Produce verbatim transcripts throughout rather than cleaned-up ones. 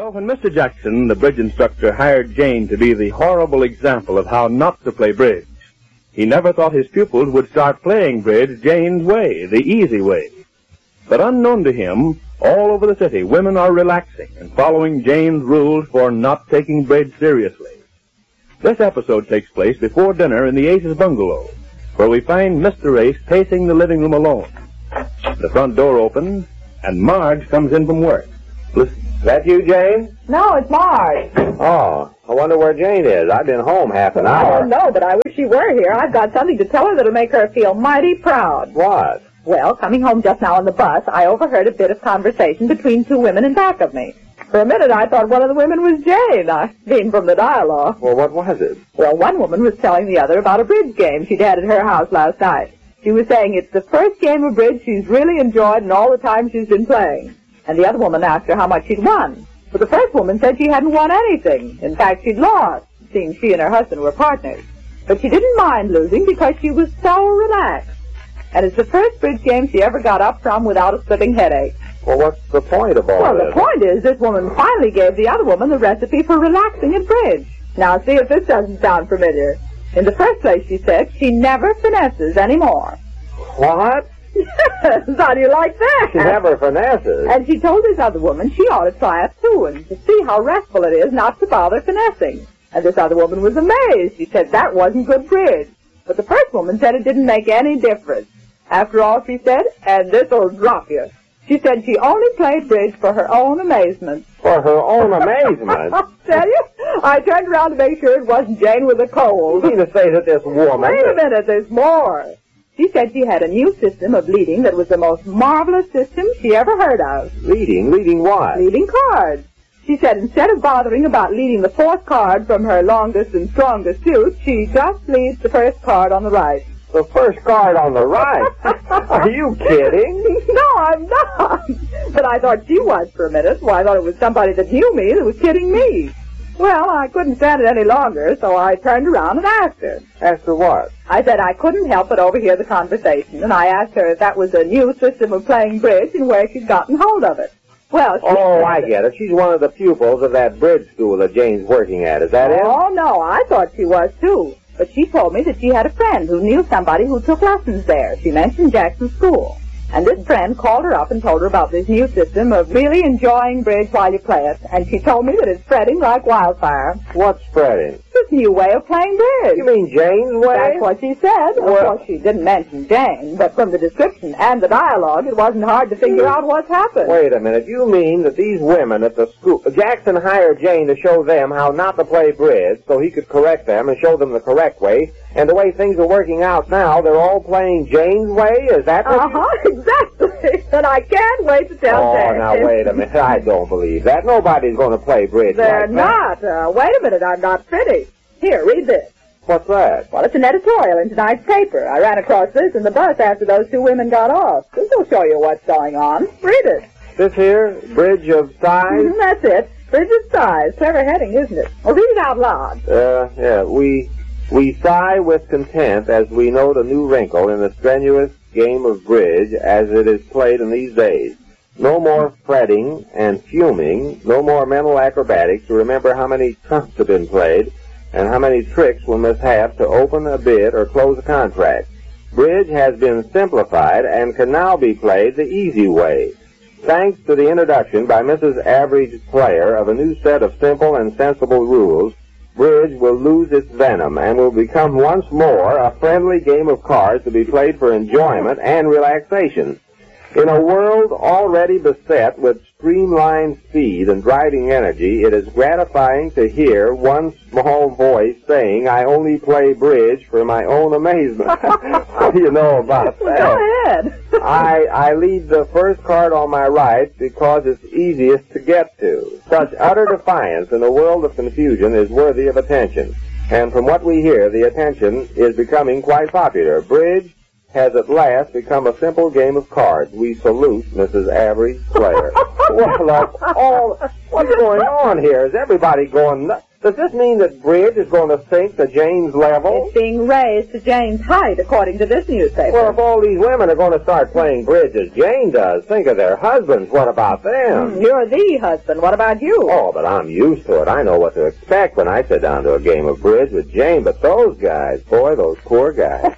Well, when Mister Jackson, the bridge instructor, hired Jane to be the horrible example of how not to play bridge, he never thought his pupils would start playing bridge Jane's way, the easy way. But unknown to him, all over the city, women are relaxing and following Jane's rules for not taking bridge seriously. This episode takes place before dinner in the Ace's bungalow, where we find Mister Ace pacing the living room alone. The front door opens, and Marge comes in from work. Listen. Is that you, Jane? No, it's Marge. Oh, I wonder where Jane is. I've been home half an I hour. don't know, but I wish she were here. I've got something to tell her that'll make her feel mighty proud. What? Well, coming home just now on the bus, I overheard a bit of conversation between two women in back of me. For a minute, I thought one of the women was Jane, I mean from the dialogue. Well, what was it? Well, one woman was telling the other about a bridge game she'd had at her house last night. She was saying it's the first game of bridge she's really enjoyed in all the time she's been playing. And the other woman asked her how much she'd won. But the first woman said she hadn't won anything. In fact, she'd lost, seeing she and her husband were partners. But she didn't mind losing because she was so relaxed. And it's the first bridge game she ever got up from without a slipping headache. Well, what's the point of all Well, this? the point is this woman finally gave the other woman the recipe for relaxing at bridge. Now, see if this doesn't sound familiar. In the first place, she said, she never finesses anymore. What? Yes, how do you like that? She never finesses. And she told this other woman she ought to try it too, and to see how restful it is not to bother finessing. And this other woman was amazed. She said that wasn't good bridge. But the first woman said it didn't make any difference. After all, she said, and this'll drop you. She said she only played bridge for her own amazement. For her own amazement? I'll tell you, I turned around to make sure it wasn't Jane with a cold. You mean to say that this woman... Wait a minute, there's more. She said she had a new system of leading that was the most marvelous system she ever heard of. Leading? Leading what? Leading cards. She said instead of bothering about leading the fourth card from her longest and strongest suit, she just leads the first card on the right. The first card on the right? Are you kidding? No, I'm not. But I thought she was for a minute, so I thought it was somebody that knew me that was kidding me. Well, I couldn't stand it any longer, so I turned around and asked her. Asked her what? I said I couldn't help but overhear the conversation, and I asked her if that was a new system of playing bridge and where she'd gotten hold of it. Well, she Oh, said I get it. She's one of the pupils of that bridge school that Jane's working at. Is that it? Oh, no, I thought she was, too. But she told me that she had a friend who knew somebody who took lessons there. She mentioned Jackson School. And this friend called her up and told her about this new system of really enjoying bridge while you play it. And she told me that it's spreading like wildfire. What's spreading? This new way of playing bridge. You mean Jane's way? That's what she said. Of Well- course, she didn't mention Jane, but from the description and the dialogue, it wasn't hard to figure out what's happened. Wait a minute. You mean that these women at the school... Jackson hired Jane to show them how not to play bridge so he could correct them and show them the correct way. And the way things are working out now, they're all playing Jane's way? Is that what you... Uh-huh, exactly. And I can't wait to tell Oh, Jane. now, wait a minute. I don't believe that. Nobody's going to play bridge They're like not. Uh, wait a minute, I'm not finished. Here, read this. that. What's that? Well, it's an editorial in tonight's paper. I ran across this in the bus after those two women got off. This will show you what's going on. Read it. This here, Bridge of Sighs? Mhm, that's it. Bridge of Sighs. Clever heading, isn't it? Well, read it out loud. Uh, yeah, we... We sigh with content as we note a new wrinkle in the strenuous game of bridge as it is played in these days. No more fretting and fuming, no more mental acrobatics to remember how many trumps have been played and how many tricks one must have to open a bid or close a contract. Bridge has been simplified and can now be played the easy way. Thanks to the introduction by Missus Average Player of a new set of simple and sensible rules, bridge will lose its venom and will become once more a friendly game of cards to be played for enjoyment and relaxation. In a world already beset with streamlined speed and driving energy, it is gratifying to hear one small voice saying, I only play bridge for my own amazement. What do you know about that? Go ahead. I, I lead the first card on my right because it's easiest to get to. Such utter defiance in a world of confusion is worthy of attention. And from what we hear, the attention is becoming quite popular. Bridge has at last become a simple game of cards. We salute Missus Average Player. Well, that's all. What's going on here? Is everybody going nuts? Does this mean that bridge is going to sink to Jane's level? It's being raised to Jane's height, according to this newspaper. Well, if all these women are going to start playing bridge as Jane does, think of their husbands. What about them? Mm, you're the husband. What about you? Oh, but I'm used to it. I know what to expect when I sit down to a game of bridge with Jane. But those guys, boy, those poor guys.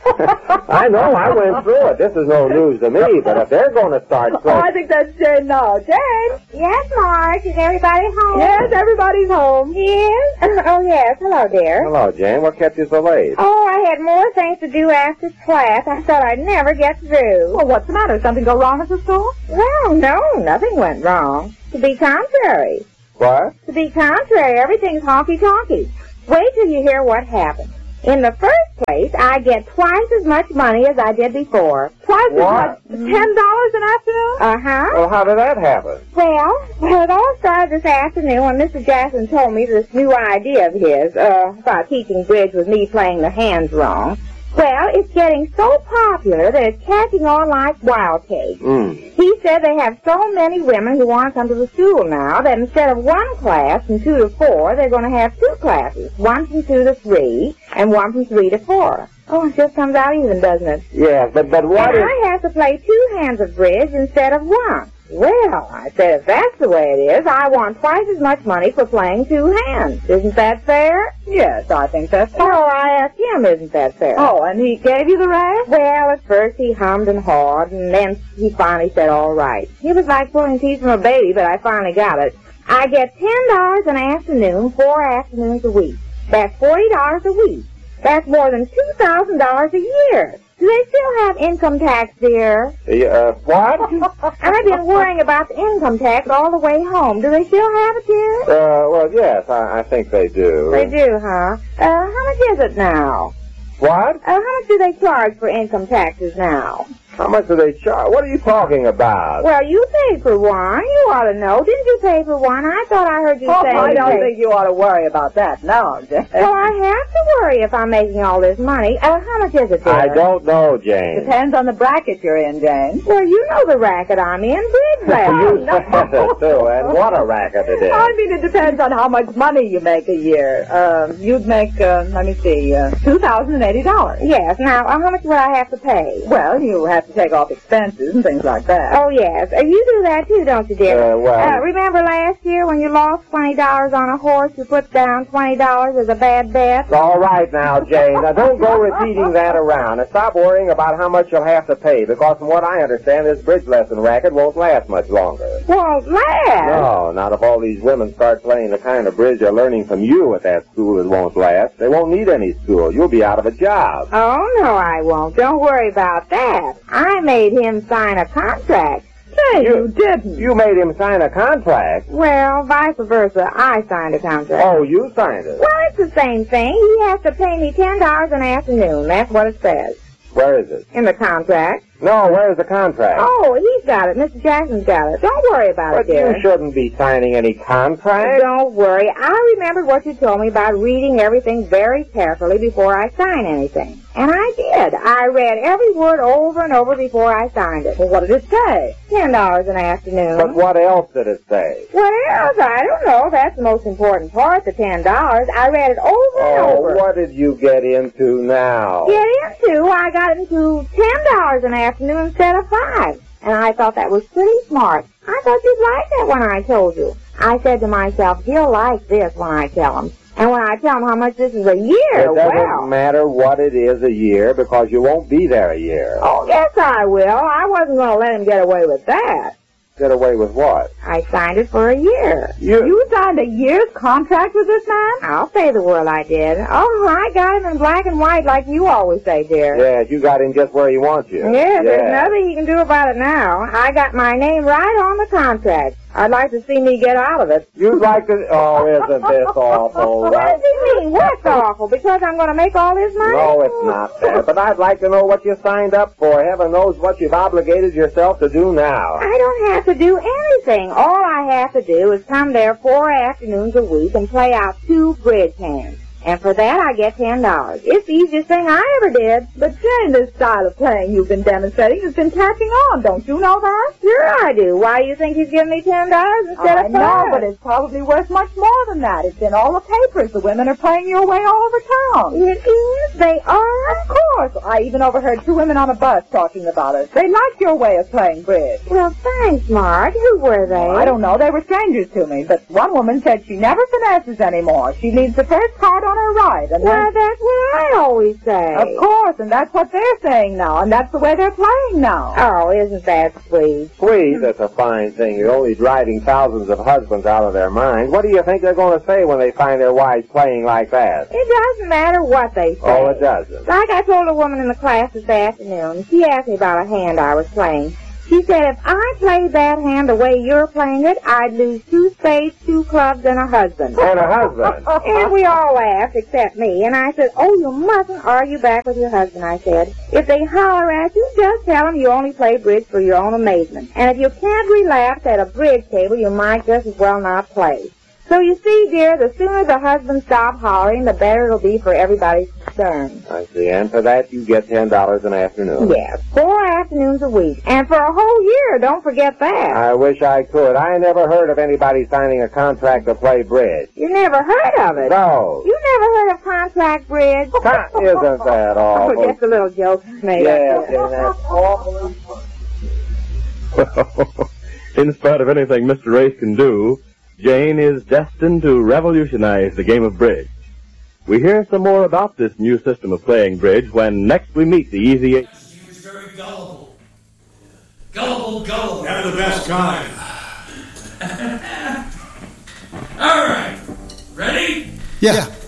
I know, I went through it. This is no news to me. But if they're going to start playing... Oh, I think that's Jane now. Jane? Yes, Marge. Is everybody home? Yes, everybody's home. Yes? Oh, yes. Hello, dear. Hello, Jane. What kept you so late? Oh, I had more things to do after class. I thought I'd never get through. Well, what's the matter? Something go wrong at the school? Well, no, nothing went wrong. To be contrary. What? To be contrary, everything's honky-tonky. Wait till you hear what happened. In the first place, I get twice as much money as I did before. Twice What? as much? Ten dollars an afternoon? Uh-huh. Well, how did that happen? Well, well, it all started this afternoon when Mister Jackson told me this new idea of his, uh, about teaching bridge with me playing the hands wrong. Well, it's getting so popular that it's catching on like wildcake. Mm. He said they have so many women who want to come to the school now that instead of one class from two to four, they're going to have two classes, one from two to three and one from three to four. Oh, it just comes out even, doesn't it? Yes, but, but what and is... I have to play two hands of bridge instead of one. Well, I said, if that's the way it is, I want twice as much money for playing two hands. Isn't that fair? Yes, I think that's No, I asked him, isn't that fair? Oh, and he gave you the raise? Well, at first he hummed and hawed, and then he finally said, all right. It was like pulling teeth from a baby, but I finally got it. I get ten dollars an afternoon, four afternoons a week. That's forty dollars a week. That's more than two thousand dollars a year. Do they still have income tax, dear? Uh, what? I've been worrying about the income tax all the way home. Do they still have it, dear? Uh, well, yes, I, I think they do. They do, huh? Uh, how much is it now? What? Uh, how much do they charge for income taxes now? How much do they charge? What are you talking about? Well, you paid for one. You ought to know. Didn't you pay for one? I thought I heard you Oh, say I you don't paid- think you ought to worry about that now, Jane. Well, I have to worry if I'm making all this money. Uh, how much is it, dear? I don't know, Jane. Depends on the bracket you're in, Jane. Well, you know the racket I'm in. Bridge You racket. said it, too, and what a racket it is. I mean, it depends on how much money you make a year. Um, you'd make, uh, let me see, uh, two thousand eighty dollars. Yes. Now, uh, how much would I have to pay? Well, you have to take off expenses and things like that. Oh, yes. Uh, you do that, too, don't you, dear? Uh, well- Uh, remember last year when you lost twenty dollars on a horse, you put down twenty dollars as a bad bet? All right now, Jane. Now, don't go repeating that around. And stop worrying about how much you'll have to pay, because from what I understand, this bridge lesson racket won't last much longer. Won't last. No, not if all these women start playing the kind of bridge they're learning from you at that school. It won't last. They won't need any school. You'll be out of a job. Oh, no, I won't. Don't worry about that. I made him sign a contract. Say, You- you didn't. You made him sign a contract. Well, vice versa. I signed a contract. Oh, you signed it. Well, it's the same thing. He has to pay me ten dollars an afternoon. That's what it says Where is it? in the contract. No, where's the contract? Oh, he's got it. Mister Jackson's got it. Don't worry about But it, dear. you shouldn't be signing any contract. Don't worry. I remembered what you told me about reading everything very carefully before I sign anything. And I did. I read every word over and over before I signed it. Well, what did it say? Ten dollars an afternoon. But what else did it say? What else? I don't know. That's the most important part, the ten dollars. I read it over and Oh, over. what did you get into now? Get into? I got into ten dollars an afternoon instead of five. And I thought that was pretty smart. I thought you'd like that when I told you. I said to myself, he'll like this when I tell him. And when I tell him how much this is a year, It doesn't well... matter what it is a year, because you won't be there a year. Oh, yes, I will. I wasn't going to let him get away with that. Get away with what? I signed it for a year. You, You signed a year's contract with this man? I'll say the word I did. Oh, I got him in black and white like you always say, dear. yes, you got him just where he wants you. Yes, there's Yeah. nothing he can do about it now. I got my name right on the contract. I'd like to see me get out of it. You'd like to... Oh, isn't this awful? What does he mean? What's awful? Because I'm going to make all this money? No, it's not that. But I'd like to know what you signed up for. Heaven knows what you've obligated yourself to do now. I don't have to do anything. All I have to do is come there four afternoons a week and play out two bridge hands. And for that, I get ten dollars. It's the easiest thing I ever did. But Jane, this style of playing you've been demonstrating has been catching on. Don't you know that? Sure I do. Why do you think he's giving me ten dollars instead I of five? know, but it's probably worth much more than that. It's in all the papers. The women are playing your way all over town. It is? They are? Of course. I even overheard two women on a bus talking about it. They liked your way of playing bridge. Well, thanks, Marge. Who were they? I don't know. They were strangers to me. But one woman said she never finesses anymore. She leaves the first card on her right. And Why, then... that's what I always say. Of course, and that's what they're saying now, and that's the way they're playing now. Oh, isn't that sweet? Sweet, that's a fine thing. You're only driving thousands of husbands out of their minds. What do you think they're going to say when they find their wives playing like that? It doesn't matter what they say. Oh, it doesn't. Like I told a woman in the class this afternoon, she asked me about a hand I was playing. She said if I played that hand the way you're playing it, I'd lose two spades, two clubs, and a husband. And a husband. And we all laughed, except me. And I said, oh, you mustn't argue back with your husband, I said. If they holler at you, just tell them you only play bridge for your own amazement. And if you can't relapse at a bridge table, you might just as well not play. So you see, dear, the sooner the husband stops hollering, the better it'll be for everybody's concerned. I see. And for that, you get ten dollars an afternoon. Yes, four afternoons a week. And for a whole year, don't forget that. I wish I could. I never heard of anybody signing a contract to play bridge. You never heard of it? No. You never heard of contract bridge? Con- Isn't that awful? Oh, just a little joke made Yes, up. and that's awful. Well, in spite of anything Mister Race can do, Jane is destined to revolutionize the game of bridge. We hear some more about this new system of playing bridge when next we meet the Easy Eight. He was very gullible. Gullible, gullible. They're the best kind. All right. Ready? Yeah.